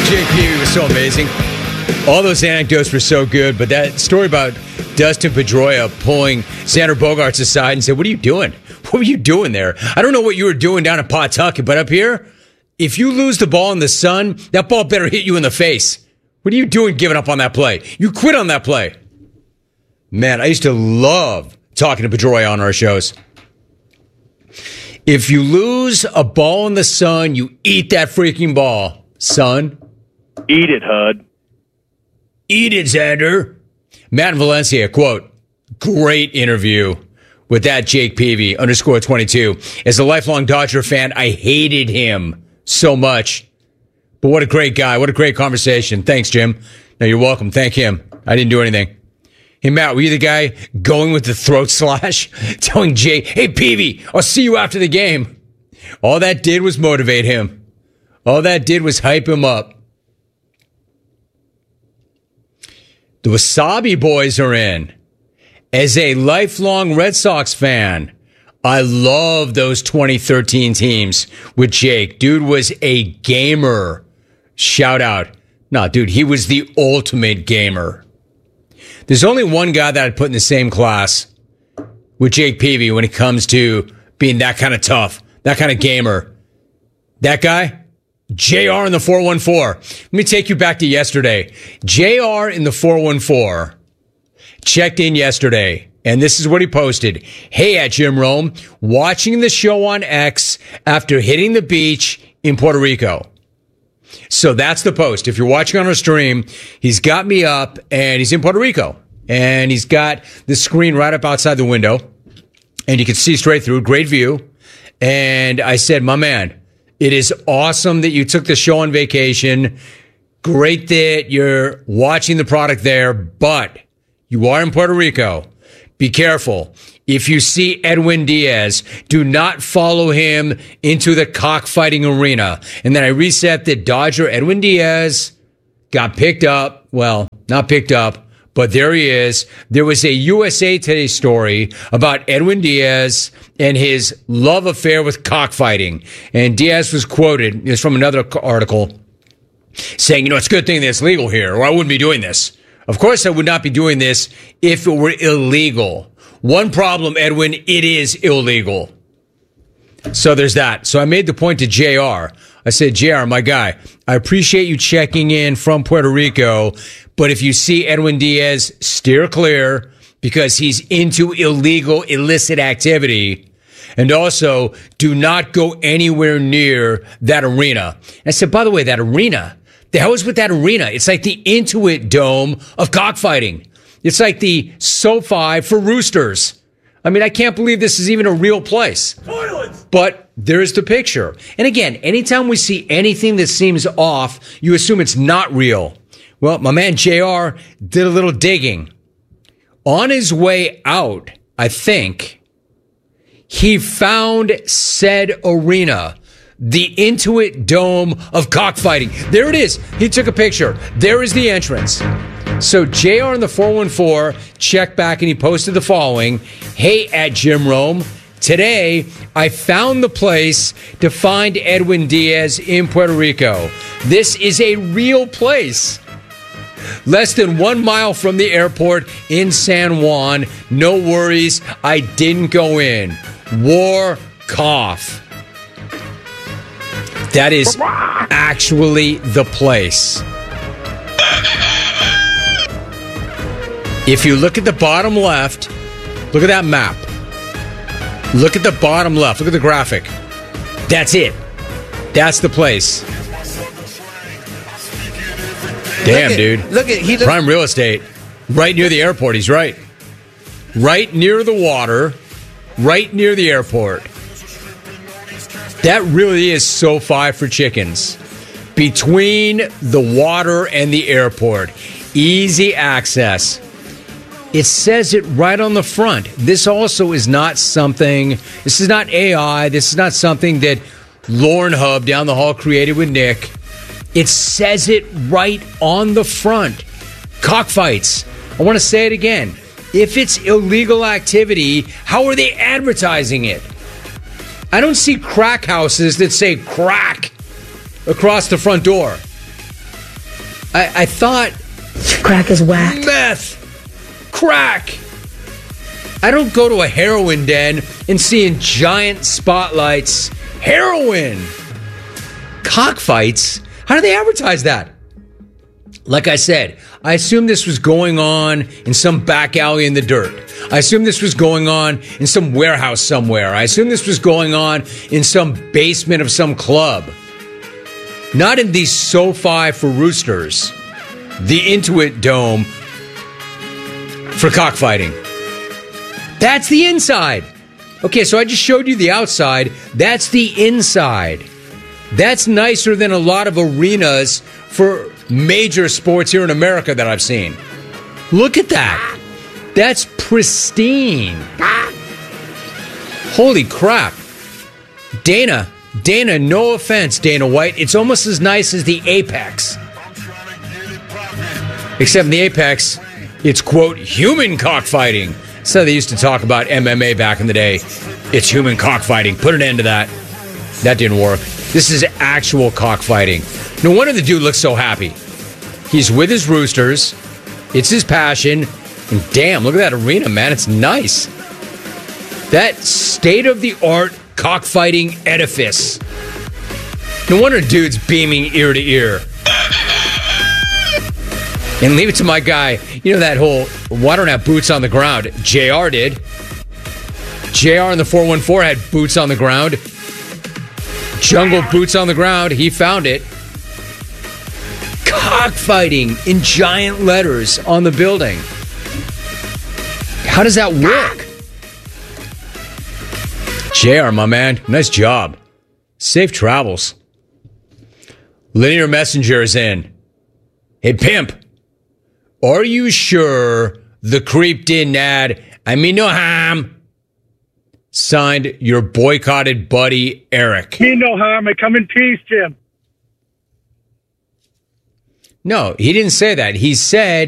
JP was so amazing. All those anecdotes were so good, but that story about Dustin Pedroia pulling Xander Bogaerts aside and said, "What are you doing? What were you doing there? I don't know what you were doing down at Pawtucket, but up here, if you lose the ball in the sun, that ball better hit you in the face. What are you doing giving up on that play? You quit on that play." Man, I used to love talking to Pedroia on our shows. If you lose a ball in the sun, you eat that freaking ball, son. Eat it, Hud. Eat it, Xander. Matt Valencia, quote, "Great interview with that Jake Peavy, _22. As a lifelong Dodger fan, I hated him so much. But what a great guy. What a great conversation. Thanks, Jim." No, you're welcome. Thank him. I didn't do anything. Hey, Matt, were you the guy going with the throat slash? Telling Jake, "Hey, Peavy, I'll see you after the game." All that did was motivate him. All that did was hype him up. The Wasabi Boys are in. As a lifelong Red Sox fan, I love those 2013 teams with Jake. Dude was a gamer. Shout out. No, dude, he was the ultimate gamer. There's only one guy that I'd put in the same class with Jake Peavy when it comes to being that kind of tough, that kind of gamer. That guy? JR in the 414. Let me take you back to yesterday. JR in the 414 checked in yesterday, and this is what he posted. "Hey, at Jim Rome, watching the show on X after hitting the beach in Puerto Rico." So that's the post. If you're watching on our stream, he's got me up, and he's in Puerto Rico. And he's got the screen right up outside the window, and you can see straight through. Great view. And I said, "My man, it is awesome that you took the show on vacation. Great that you're watching the product there, but you are in Puerto Rico. Be careful. If you see Edwin Diaz, do not follow him into the cockfighting arena." And then I reset that Dodger Edwin Diaz got picked up. Well, not picked up, but there he is. There was a USA Today story about Edwin Diaz and his love affair with cockfighting. And Diaz was quoted, it's from another article, saying, "It's a good thing that it's legal here, or I wouldn't be doing this. Of course I would not be doing this if it were illegal. One problem, Edwin, it is illegal." So there's that. So I made the point to JR. I said, "JR, my guy, I appreciate you checking in from Puerto Rico, but if you see Edwin Diaz, steer clear because he's into illegal, illicit activity. And also, do not go anywhere near that arena." I said, "By the way, that arena, the hell is with that arena? It's like the Intuit Dome of cockfighting. It's like the SoFi for roosters. I mean, I can't believe this is even a real place." Toilets! But there's the picture. And again, anytime we see anything that seems off, you assume it's not real. Well, my man JR did a little digging. On his way out, I think, he found said arena, the Intuit Dome of cockfighting. There it is. He took a picture. There is the entrance. So JR in the 414 checked back and he posted the following. "Hey, at Jim Rome, today I found the place to find Edwin Diaz in Puerto Rico. This is a real place. Less than 1 mile from the airport in San Juan. No worries, I didn't go in. War cough." That is actually the place. If you look at the bottom left, look at that map. Look at the bottom left. Look at the graphic. That's it. That's the place. Damn, dude. Prime real estate. Right near the airport. He's right. Right near the water. Right near the airport. That really is SoFi for chickens. Between the water and the airport. Easy access. It says it right on the front. This also is not something, this is not AI. This is not something that Lauren Hub down the hall created with Nick. It says it right on the front. Cockfights. I want to say it again. If it's illegal activity, how are they advertising it? I don't see crack houses that say crack across the front door. I thought Crack is whack. meth, crack. I don't go to a heroin den and see in giant spotlights heroin. Cockfights? How do they advertise that? Like I said, I assume this was going on in some back alley in the dirt. I assume this was going on in some warehouse somewhere. I assume this was going on in some basement of some club. Not in the SoFi for Roosters, the Intuit Dome for cockfighting. That's the inside. Okay, so I just showed you the outside. That's the inside. That's nicer than a lot of arenas for major sports here in America that I've seen. Look at that. That's pristine. Holy crap. Dana, no offense, Dana White. It's almost as nice as the Apex. Except in the Apex, it's, quote, human cockfighting. So they used to talk about MMA back in the day. It's human cockfighting. Put an end to that. That didn't work. This is actual cockfighting. No wonder the dude looks so happy. He's with his Roosters. It's his passion. And damn, look at that arena, man. It's nice. That state-of-the-art cockfighting edifice. No wonder dude's beaming ear to ear. And leave it to my guy. You know that whole, well, I don't have boots on the ground. JR did. JR in the 414 had boots on the ground. Jungle boots on the ground. He found it. Cockfighting in giant letters on the building. How does that work? JR, my man. Nice job. Safe travels. Linear Messenger is in. Hey, pimp. Are you sure the creep didn't add, I mean no harm? Signed, your boycotted buddy, Eric. Mean no harm. I come in peace, Jim. No, he didn't say that. He said